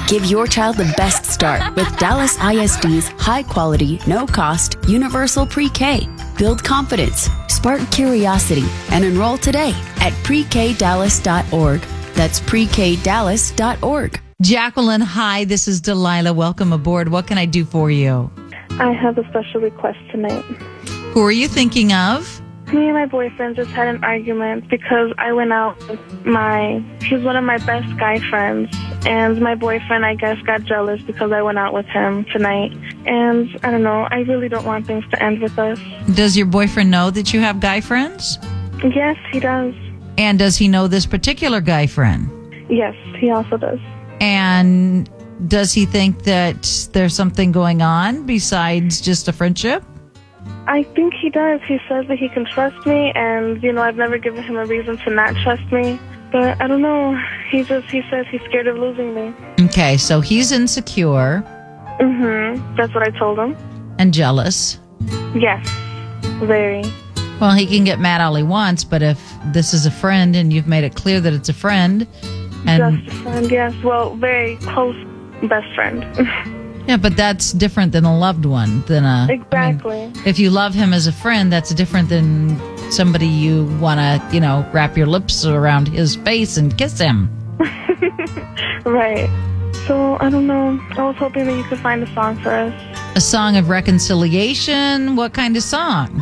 Give your child the best start with Dallas ISD's high-quality, no-cost, universal pre-K. Build confidence, spark curiosity, and enroll today at prekdallas.org. That's prekdallas.org. Jacqueline, hi, this is Delilah. Welcome aboard. What can I do for you? I have a special request tonight. Who are you thinking of? Me and my boyfriend just had an argument because I went out with he's one of my best guy friends. And my boyfriend, I guess, got jealous because I went out with him tonight. And I don't know, I really don't want things to end with us. Does your boyfriend know that you have guy friends? Yes, he does. And does he know this particular guy friend? Yes, he also does. And does he think that there's something going on besides just a friendship? I think he does. He says that he can trust me, and, I've never given him a reason to not trust me. But I don't know. He says he's scared of losing me. Okay, so he's insecure. That's what I told him. And jealous. Yes, very. Well, he can get mad all he wants, but if this is a friend and you've made it clear that it's a friend... Just a friend, yes. Well, very close best friend. Yeah, but that's different than a loved one. Exactly. If you love him as a friend, that's different than somebody you want to, wrap your lips around his face and kiss him. Right. So, I don't know. I was hoping that you could find a song for us. A song of reconciliation? What kind of song?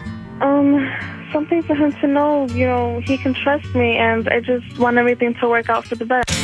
Something for him to know, he can trust me, and I just want everything to work out for the best.